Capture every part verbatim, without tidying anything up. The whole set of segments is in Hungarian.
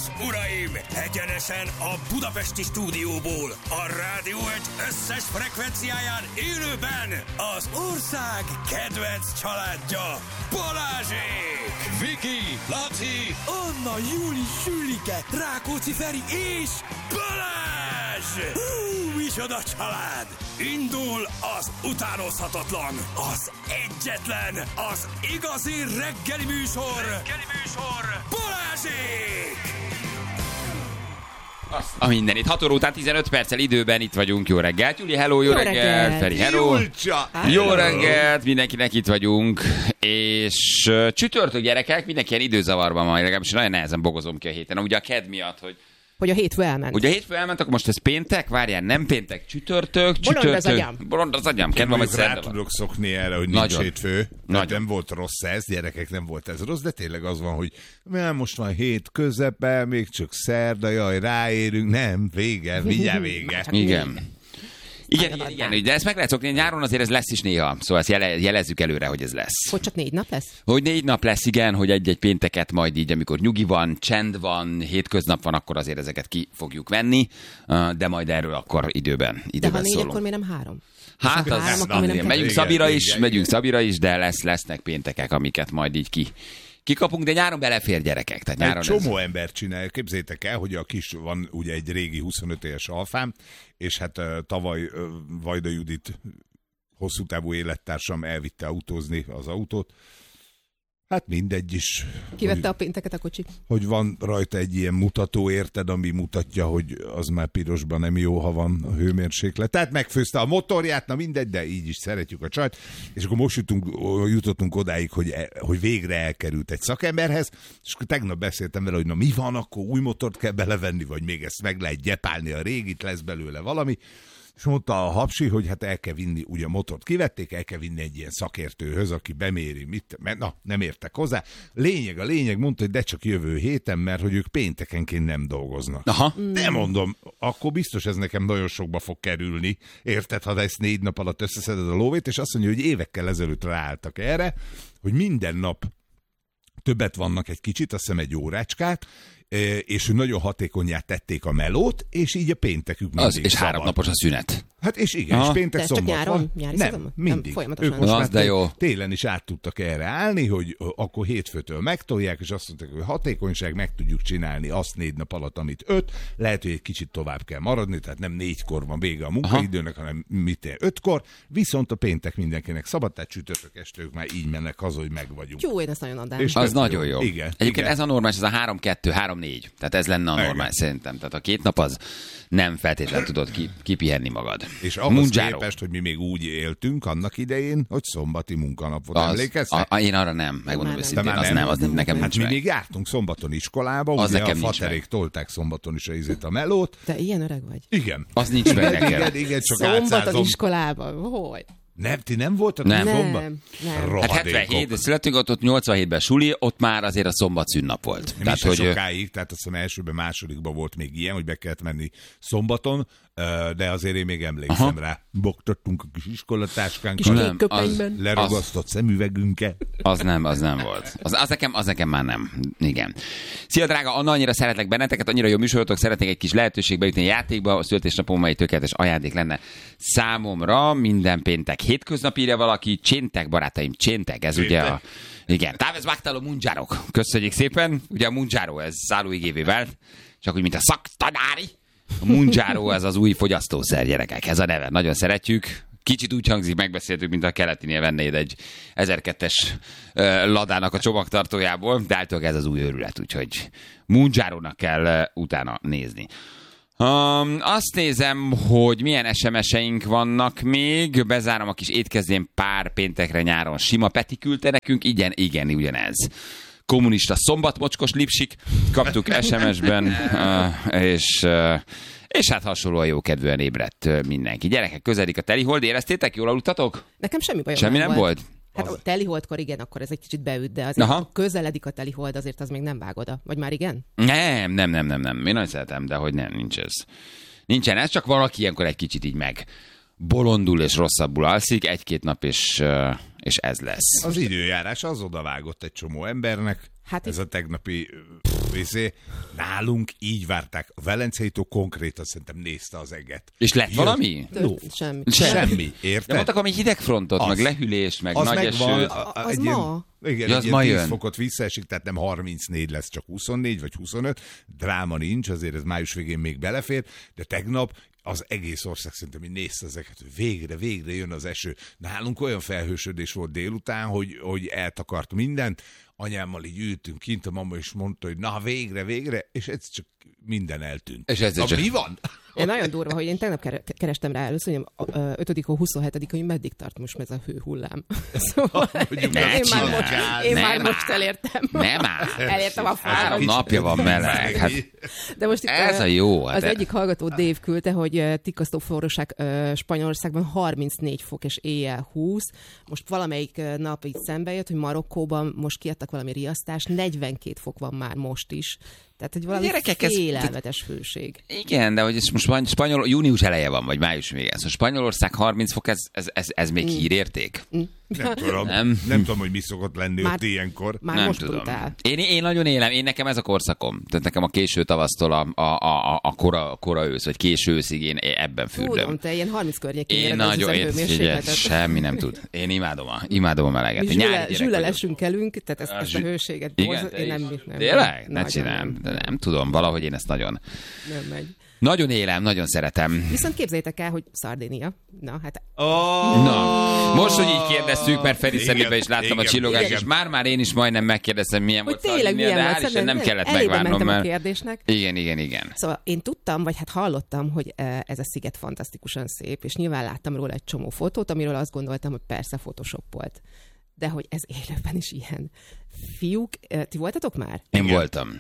és uraim, egyenesen a budapesti stúdióból, a Rádió egy összes frekvenciáján élőben az ország kedvenc családja, Balázsék! Viki, Laci, Anna, Júli, Sülike, Rákóczi Feri és Balázs! Hú, micsoda család! Indul az utánozhatatlan, az egyetlen, az igazi reggeli műsor, reggeli műsor, Balázsék! A mindenit. hat óra után tizenöt perccel időben itt vagyunk. Jó reggelt, Júli, hello, jó, jó reggelt. reggelt. Feri, hello. Julcsa, jó reggelt, mindenkinek itt vagyunk. És uh, csütörtök gyerekek, mindenki ilyen időzavarban van, legalábbis nagyon nehezen bogozom ki a héten. Ugye a ked miatt, hogy Hogy a hétfő elment. Ugye a hétfő elment, akkor most ez péntek? Várjál, nem péntek, csütörtök, csütörtök. Bolond az agyam. Bolond az agyam. Kedvem, hogy rá tudok szokni erre, hogy nincs Nagyon. hétfő. Nagyon. Nem volt rossz ez, gyerekek, nem volt ez rossz, de tényleg az van, hogy most van hét közepe, még csak szerda, jaj, ráérünk, nem, vége, mindjárt vége. Igen. Igen, igen, igen, de ezt meg lehet szokni, nyáron azért ez lesz is néha, szóval ezt jele, jelezzük előre, hogy ez lesz. Hogy csak négy nap lesz? Hogy négy nap lesz, igen, hogy egy-egy pénteket majd így, amikor nyugi van, csend van, hétköznap van, akkor azért ezeket ki fogjuk venni, de majd erről akkor időben, időben De ha négy, szólunk. akkor miért nem három? Hát az, három, az, akkor az nem megyünk kell. Szabira Igen, is, igen, megyünk igen. Szabira is, de lesz, lesznek péntekek, amiket majd így ki. Kikapunk, de nyáron belefér gyerekek. Tehát nyáron Egy csomó ez... ember csinál. Képzeljétek el, hogy a kis van ugye egy régi huszonöt éves alfám, és hát uh, tavaly uh, Vajda Judit hosszú távú élettársam elvitte autózni az autót. Hát mindegy is. Kivette hogy, a pénteket a kocsi. hogy van rajta egy ilyen mutató, érted, ami mutatja, hogy az már pirosban nem jó, ha van a hőmérséklet. Tehát megfőzte a motorját, na mindegy, de így is szeretjük a csajt. És akkor most jutunk, jutottunk odáig, hogy, hogy végre elkerült egy szakemberhez, és akkor tegnap beszéltem vele, hogy na mi van, akkor új motort kell belevenni, vagy még ezt meg lehet gyepálni a régit, lesz belőle valami. És mondta a hapsi, hogy hát el kell vinni, ugye a motort kivették, el kell vinni egy ilyen szakértőhöz, aki beméri, mit, mert na, nem értek hozzá. Lényeg, a lényeg mondta, hogy de csak jövő héten, mert hogy ők péntekenként nem dolgoznak. Aha. De mondom, akkor biztos ez nekem nagyon sokba fog kerülni, érted, ha ezt négy nap alatt összeszeded a lóvét, és azt mondja, hogy évekkel ezelőtt ráálltak erre, hogy minden nap többet vannak egy kicsit, azt hiszem egy órácskát, és nagyon hatékonnyá tették a melót, és így a péntekük mindig Az, és szabad. három napos a szünet. Hát és igen, Aha. és péntek De ez csak szombat nyáron? van. Nyári Nem, szezonban? mindig. Nem, folyamatosan. Ők most Az már de jó. télen is át tudtak erre állni, hogy akkor hétfőtől megtolják, és azt mondták, hogy hatékonyság, meg tudjuk csinálni azt négy nap alatt, amit öt. Lehet, hogy egy kicsit tovább kell maradni, tehát nem négykor van vége a munkaidőnek, hanem mit ötkor. Viszont a péntek mindenkinek szabad, tehát csütörtök este ők már így mennek haza, hogy meg vagyunk. Jó, én ezt nagyon adám. És Az tök nagyon jó. Igen. Egyébként igen. ez a normális, ez a három kettő, három négy. Tehát ez lenne a Igen. normális szerintem. Tehát a két nap az nem feltétlenül tudod ki, kipihenni magad. És ahhoz Mundzsáró. képest, hogy mi még úgy éltünk annak idején, hogy szombati munkanap volt. Az, Emlékeztek? a, a, én arra nem, megmondom Már nem. őszintén, Te már az nem? nem, az Nem, nekem nem. nincs Hát mi meg. még jártunk szombaton iskolába, Az ugye nekem a nincs faterék meg. tolták szombaton is a ízét a melót. Te ilyen öreg vagy. Igen. Az nincs meg nekem. Igen, igen, csak Szombaton átszázom. iskolában. Hogy? Nem, ti nem voltak Nem. szombat? Nem, nem. Hát Rohadékok. hetvenhét, de születünk, ott, ott nyolcvanhétben suli, ott már azért a szombat szünnap volt. Nem Tehát, is hogy... hogy sokáig, tehát azt hiszem elsőben, másodikban volt még ilyen, hogy be kellett menni szombaton, de azért én még emlékszem Aha. rá. Bogtattunk a kis Kis iskolatáskánkat, Nem, kékköpenyben. leragasztott szemüvegünket. az nem, az nem volt. Az, az, nekem, az nekem már nem. Igen. Szia, drága Anna, annyira szeretlek benneteket, annyira jó műsorotok, szeretnék egy kis lehetőségbe jutni a játékba, a születésnapom egy tökéletes ajándék lenne számomra. Minden péntek hétköznap, írja valaki, cséntek, barátaim, cséntek, ez Cséntek. ugye a... Igen, távez vágtáló mundzsárok. Köszönjük szépen. Ugye a mundzsáró, ez szállóigévé vált, csak úgy, mint a szaktanári. A mundzsáró, ez az új fogyasztószer, gyerekek. Ez a neve. Nagyon szeretjük. Kicsit úgy hangzik, megbeszéltük, mint a keletinél vennéd egy ezerkettes uh, ladának a csomagtartójából, de általában ez az új őrület, úgyhogy mundzsárónak kell uh, utána nézni. Um, azt nézem, hogy milyen es em es-eink vannak még. Bezárom a kis étkezdén pár péntekre nyáron. Sima Peti küldte nekünk. Igen, igen, ugyanez. Kommunista szombatmocskos lipsik. Kaptuk es em es-ben, uh, és... Uh, és hát hasonlóan jókedvűen ébredt uh, mindenki. Gyerekek, közeledik a telihold, éreztétek? Jól aludtatok? Nekem semmi bajom Semmi nem volt? Hát a teliholdkor igen, akkor ez egy kicsit beüt, de azért Aha. ha közeledik a telihold, azért az még nem vág oda. Vagy már igen? Nem, nem, nem, nem, nem. Én nagyon szeretem, de hogy nem, nincs ez. Nincsen ez, csak valaki ilyenkor egy kicsit így meg bolondul és rosszabbul alszik, egy-két nap, és, uh, és ez lesz. Az időjárás az odavágott egy csomó embernek. Hát ez itt... a tegnapi Vészé, nálunk így várták. A Velencei tó konkrétan szerintem nézte az eget. És lett Jött- valami? Tört, semmi. Semmi, De érted? mondtak valami hidegfrontot, Az. meg lehűlést, meg Az nagy megvan, esőt. a- a- Az egy ma? Ilyen, igen, Ja, egy az ilyen ma tíz jön. fokot visszaesik, tehát nem harmincnégy lesz, csak huszonnégy vagy huszonöt. Dráma nincs, azért ez május végén még belefér, de tegnap az egész ország szerintem így nézte ezeket, hogy végre, végre jön az eső. Nálunk olyan felhősödés volt délután, hogy, hogy eltakart mindent. Anyámmal így ültünk kint, a mama is mondta, hogy na végre, végre, és ez csak minden eltűnt. És ez na, csak- mi van? Én nagyon durva, hogy én tegnap kere- kerestem rá először, hogy ötödik hó huszonhetedik hogy meddig tart most ez a hőhullám. Szóval Mondjuk Ne én már, csinálj, most, én nem már áll. most elértem. Nem áll. Elértem a Három fára. napja van meleg. Hát De most itt, ez ö, a jó. Hát Az egyik hallgató Dave küldte, hogy ö, tikasztó forróság ö, Spanyolországban harmincnégy fok és éjjel húsz. Most valamelyik ö, nap így szembe jött, hogy Marokkóban most kiadtak valami riasztást, negyvenkét fok van már most is. Tehát, hogy valami Gyerekek, ez- félelmetes hőség. Igen, de hogy ez most van spanyol, június eleje van, vagy május vége. Szóval Spanyolország harminc fok, ez, ez, ez, ez még hírérték? Nem tudom, Nem. nem. nem tudom, hogy mi szokott lenni Már- ott ilyenkor. Már Nem most tudom. brutál. Én, én nagyon élem, én nekem ez a korszakom. Tehát nekem a késő tavasztól a, a, a, a kora, a kora ősz, vagy késő őszig én ebben fürdöm. Tudom, te ilyen harminc környékén Én éred az nagyon, én, figyelj, hőmérsékletet. semmi nem tud. Én imádom a, imádom a meleget. Mi Én nyári zsüle, gyerek zsüle vagyok. lesünk elünk, tehát ezt, A ezt a zsü- hőséget Igen, borzol, te én nem, is. nem. Tényleg? Ne nagyon csinálom. Nem, De nem tudom, valahogy én ezt nagyon, nem megy. nagyon élem, nagyon szeretem. Viszont képzeljétek el, hogy Szardénia. Na, hát Oh, Na, most, hogy így kérdeztük, mert Feri Igen, szemébe is láttam a igen, csillogást, igen. és már-már én is majdnem megkérdeztem, milyen hogy volt tényleg Szardinia, milyen de volt. hál' Isten nem kellett elébe megvárnom, mentem a mert... kérdésnek. Igen, igen, igen. Szóval én tudtam, vagy hát hallottam, hogy eh, ez a sziget fantasztikusan szép, és nyilván láttam róla egy csomó fotót, amiről azt gondoltam, hogy persze Photoshop volt. De hogy ez élőben is ilyen. Fiúk, eh, ti voltatok már? Én Igen. voltam.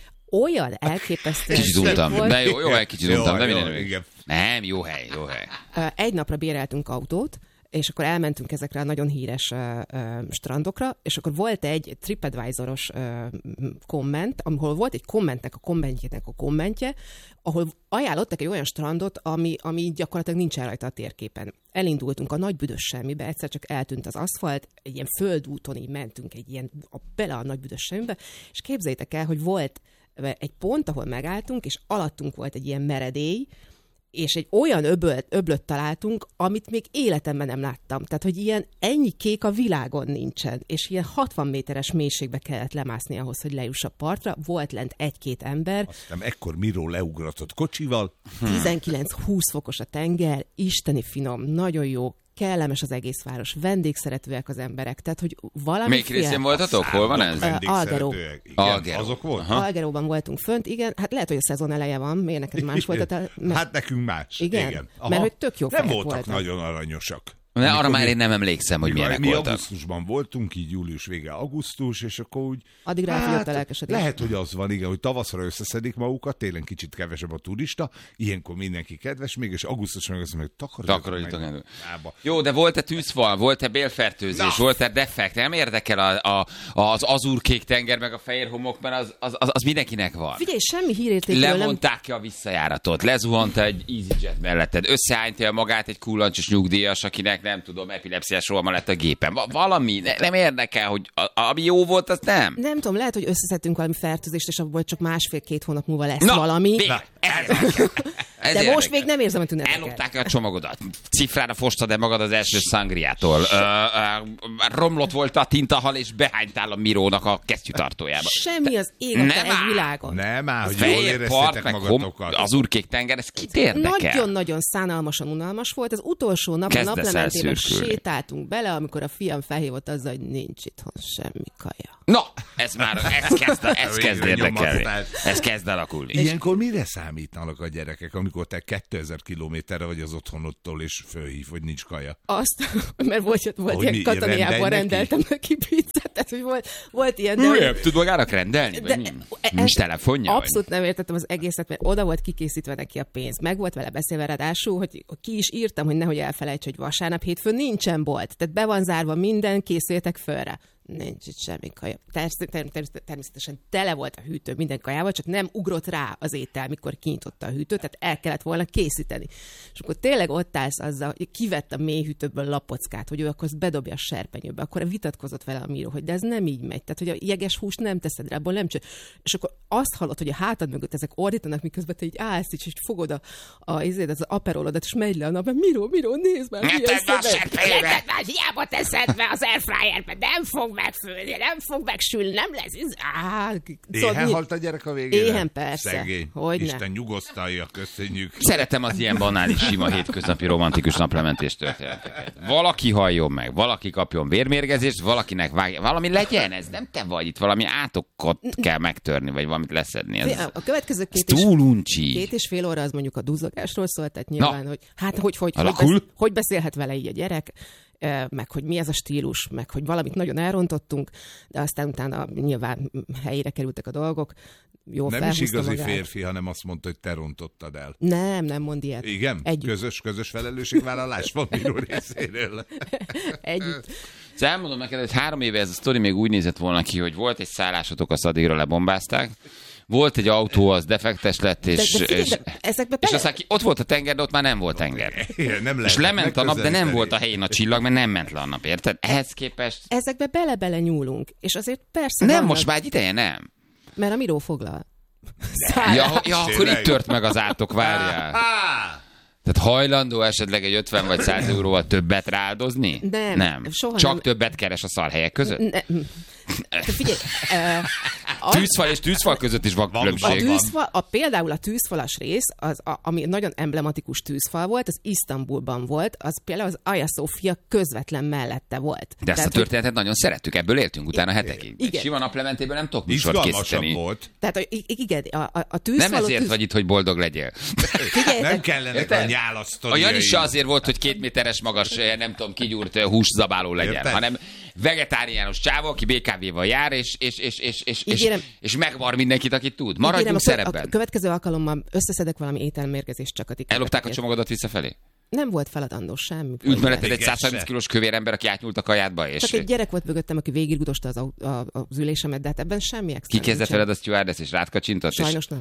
Olyan elképesztően Kicsit szép untam. volt. De jó, jó, egy kicsit Jó, untam, de jó, minden. igen. Nem, jó hely, jó hely. Ö, Egy napra béreltünk autót, és akkor elmentünk ezekre a nagyon híres uh, uh, strandokra, és akkor volt egy TripAdvisor-os uh, komment, ahol volt egy kommentnek a kommentjének a kommentje, ahol ajánlottak egy olyan strandot, ami, ami gyakorlatilag nincsen rajta a térképen. Elindultunk a nagy büdös semmibe, egyszer csak eltűnt az aszfalt, egy ilyen földúton így mentünk egy ilyen, a, bele a nagy büdös semmibe, és képzeljétek el, hogy volt egy pont, ahol megálltunk, és alattunk volt egy ilyen meredély, és egy olyan öbölt, öblöt találtunk, amit még életemben nem láttam. Tehát, hogy ilyen ennyi kék a világon nincsen, és ilyen hatvan méteres mélységbe kellett lemászni ahhoz, hogy lejuss a partra. Volt lent egy-két ember, Aztán ekkor Miró leugratott kocsival. tizenkilenc-húsz fokos a tenger, isteni finom, nagyon jó, kellemes az egész város, vendégszeretőek az emberek, tehát, hogy valami Melyik részén voltatok? Hol van ez? Vendégszeretőek. Igen, Algeró. azok volt? Aha. Algeróban voltunk fönt, igen, hát lehet, hogy a szezon eleje van, miért neked más volt a te... mert- Hát nekünk más. Igen? Igen. Mert hogy tök jó Nem fejek voltak voltak. nagyon aranyosak. De arra Amikor már mi- én nem emlékszem, hogy milyenek mi voltak. augusztusban voltunk, így július vége augusztus, és akkor úgy... Addig ráfogyott a lelkesedés. lehet, hogy az van, igen, hogy tavaszra összeszedik magukat, télen kicsit kevesebb a turista, ilyenkor mindenki kedves, még, és augusztusban meg azt mondja, hogy takarodjatok Takarodjatok meg meg. magába. Jó, de volt-e tűzfal, volt-e bélfertőzés, Na. volt-e defekt? Nem érdekel a, a, az azurkék tenger, meg a fehér homok, mert az, az, az, az mindenkinek van. Figyelj, semmi hírértékről nem... Levonták ki a visszajáratot, lezuhant egy EasyJet melletted, összeállítja magát egy kullancsos nyugdíjas, akinek nem tudom, epilepsziás rohama lett a gépen. Va- valami, ne, nem érdekel, hogy a, ami jó volt, az nem. Nem tudom, lehet, hogy összeszedtünk valami fertőzést, és abból csak másfél-két hónap múlva lesz Na, valami. végre. Ez, ez De most érdekel. még nem érzem a tüneteket. Ellopták a csomagodat. Cifrára fostad-e magad az első szangriától? Ö, ö, romlott volt a tintahal, és behánytál a Mirónak a kesztyűtartójába. Semmi az ég a Nem te egy áll. világon. Nem áll, hogy jól Fehér part, éreztétek meg hom, magatokat. az urkék tenger, ez kit érdekel? Nagyon-nagyon szánalmasan unalmas volt. Az utolsó nap a Kezdesz naplementében elszürkülni. sétáltunk bele, amikor a fiam felhívott azzal, hogy nincs itthon semmi kaja. Na, ez már, ez kezd, ez kezd Végre érdekelni. nyomattál. Ez kezd alakulni. Ilyenkor mire számítanak a gyerekek, amikor te kétezer kilométerre vagy az otthonodtól, és fölhív, hogy nincs kaja? Azt, mert volt, volt Hogy ilyen mi, Kataniából rendelj neki? rendeltem neki pizzát, tehát hogy volt, volt ilyen, de, Hülye, tud magának rendelni? de Vagy mi? ez- Nincs telefonja? vagy? abszolút nem értettem az egészet, mert oda volt kikészítve neki a pénz. Meg volt vele beszélve ráadásul, hogy ki is írtam, hogy nehogy elfelejts, hogy vasárnap hétfőn nincsen bolt. Tehát be van zárva minden, készüljetek fölre. nincs itt semmi kaja. Természetesen, természetesen tele volt a hűtő minden kajával, csak nem ugrott rá az étel, mikor kinyitotta a hűtőt, tehát el kellett volna készíteni. És akkor tényleg ott állsz azzal, hogy kivett a mélyhűtőből lapockát, hogy ő akkor azt bedobja a serpenyőbe. Akkor vitatkozott vele a Miro, hogy de ez nem így megy. Tehát, hogy a jeges húst nem teszed rá, abból nem csinál. És akkor azt hallod, hogy a hátad mögött ezek ordítanak, miközben te így állsz, és fogod a, a, az, az aperolodat, és megy le a nap, Miro, Miro, nézd már, ne tedd a serpenyőbe! Hiába teszed be az airfryerbe, nem fog megfőni, nem fog megsülni, nem lesz. Á, éhen halt a gyerek a végére? Éhen, persze. Szegény. Hogyne. Isten nyugosztalja, köszönjük. Szeretem az ilyen banális, sima, hétköznapi romantikus naplementés történeteket. Valaki halljon meg, valaki kapjon vérmérgezést, valakinek vágja. Valami legyen, ez nem te vagy itt, valami átokot kell megtörni, vagy valamit leszedni. Ez, a következő két ez túl uncsi. Két és fél óra az mondjuk a duzzogásról szólt, tehát nyilván, Na. hogy hát hogy, hogy, hogy, besz, hogy beszélhet vele így a gyerek, meg hogy mi ez a stílus, meg hogy valamit nagyon elrontottunk, de aztán utána nyilván helyére kerültek a dolgok. Jó, nem is igazi magát. Férfi, hanem azt mondta, hogy te rontottad el. Nem, nem mond ilyet. Igen? Együtt. Közös, közös felelősségvállalás van Miro részéről. Együtt. Szóval elmondom neked, hogy három éve ez a sztori még úgy nézett volna ki, hogy volt egy szállásotok, a Szadigra lebombázták, volt egy autó, az defektes lett, és, de, de figyelj, és, de és aztán ki, ott volt a tenger, de ott már nem volt tenger. Igen, nem és lement a nap, de nem volt a helyén a csillag, mert nem ment le a nap, érted? Ehhez képest... Ezekbe bele-bele nyúlunk, és azért persze... Nem, vannak, most már egy ideje nem. Mert a Miro foglal. Ja, ja, akkor itt tört meg az átok, várjál. Tehát hajlandó esetleg egy ötven vagy száz euróval többet rááldozni? Nem. Nem. Soha Csak nem. többet keres a szarhelyek között? Ne, de figyelj, uh, a, Tűzfal és tűzfal között is van a, különbség. tűzfal, a, például a tűzfalas rész, az, a, ami nagyon emblematikus tűzfal volt, az Isztambulban volt, az például az Hagia Sophia közvetlen mellette volt. De ezt tehát, a történetet nagyon szerettük, ebből éltünk utána hetekig. Igen. Sima naplementében nem tudok műsort készíteni. volt. Tehát a, igen, a, a, a tűzfal... Nem ezért tűz... vagy itt, hogy boldog legyél. Nem kellenek a nyálasztani. A Jani se azért volt, hogy két méteres magas, nem tudom, kigyúrt húszabáló legyen, Érted? hanem vegetáriánus csávó, aki bé ká vé-val jár, és, és, és, és, és, és, és megvar mindenkit, akit tud. Maradjunk Ígérem, szerepben. A következő alkalommal összeszedek valami ételmérgezést csak a ti Ellopták a csomagodat visszafelé? Nem volt feladandó semmi. Ült melletted egy száz harminc kilós kövér ember, aki átnyúlt a kajádba, és... Csak egy gyerek volt mögöttem, aki végiggudosta az, a, a, az ülésemet, de hát ebben semmi extra. Ki kezdett veled a stewardess, és rád kacsintott? Sajnos nem.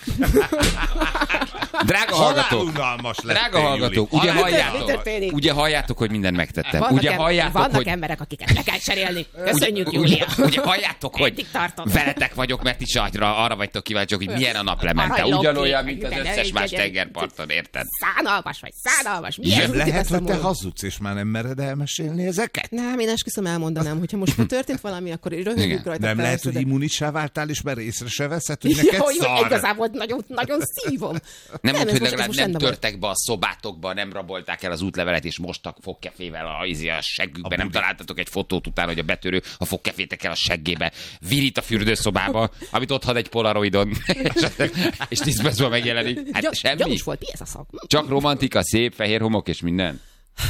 Drága hallgatók, drága hallgatók, ugye halljátok, ugye halljátok, hogy mindent megtettem. Vannak, ugye em- halljátok, vannak hogy... emberek, akiket le kell cserélni. Köszönjük, ugye, Júlia. ugye, ugye halljátok, hogy Eddig tartott. veletek vagyok, mert is arra, arra vagytok kíváncsiak, hogy milyen a naplemente. Arany Ugyanolyan, lopni. mint az De összes ne más legyen. tengerparton, érted? Szánalmas vagy, szánalmas. Igen, Milyen lehet, hogy te beszámoló? hazudsz, és már nem mered elmesélni ezeket? Nem, én esküszöm elmondanám, hogyha most történt valami, akkor Igen. röhögjük rajta. Nem lehet, persze, hogy de- immunissá váltál, és már észre se veszed, hogy neked Jó, jó, szar. igazából nagyon, nagyon szívom. Nem mondd, ez hogy most- ez legalább most nem rendben volt. törtek be a szobátokba, nem rabolták el az útlevelet, és mostak fogkefével a, izé a seggükbe, A nem budi. találtatok egy fotót után, hogy a betörő a fogkefétekkel a seggébe virít a fürdőszobába, amit ott had egy polaroidon, és tíz percben megjelenik. Hát Gy- semmi. Gyanús volt, mi ez a szak? Csak romantika, szép, fehér homok és minden.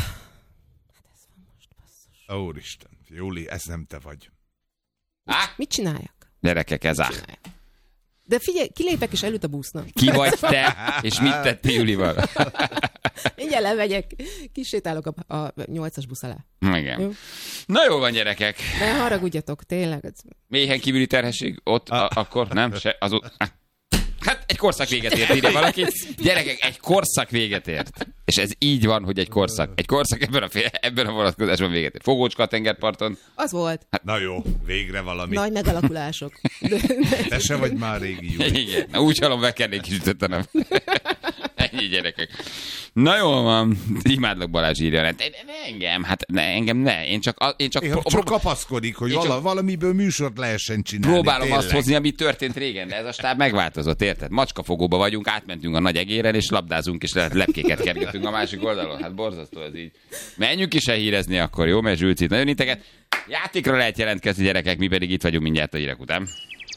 Úristen, Júli, ez nem te vagy. Á, Mit csináljak? gyerekek, ez á. De figyelj, kilépek és elüt a busznak. Ki vagy te, és mit tettél Julival? Mindjárt lemegyek, kisétálok a, a nyolcas busz alá. Igen. Jó. Na jó van, gyerekek. Ne haragudjatok, tényleg. ez- Mélyen kívüli terhesség ott, a, akkor nem? Se, az, hát egy korszak véget ért, írja valaki. Gyerekek, egy korszak véget ért. És ez így van, hogy egy korszak. Egy korszak ebben a, fél, ebben a vonatkozásban véget ért. Fogócska a tengerparton. Az volt. Na jó, végre valami. Nagy megalakulások. De, Te se vagy már régi Júli. Igen. Na, úgy hallom, bekennék is ütöttenem. Ennyi, gyerekek. Na jól van. Imádlak, Balázs írja. Ne, ne, engem, hát ne, engem ne. Én csak... Én csak, Én pro- csak pro- kapaszkodik, hogy Én csak- vala, valamiből műsort lehessen csinálni. Próbálom tényleg. azt hozni, ami történt régen, de ez a stáb megváltozott, érted? Macskafogóba vagyunk, átmentünk a nagy egéren, és labdázunk, és lehet lepkéket kergetünk a másik oldalon. Hát borzasztó ez így. Menjünk is el hírezni akkor, jó? Mert Zsülcit nagyon inteket. Játékra lehet jelentkezni, gyerekek, mi pedig itt vagyunk mindjárt a hírek után.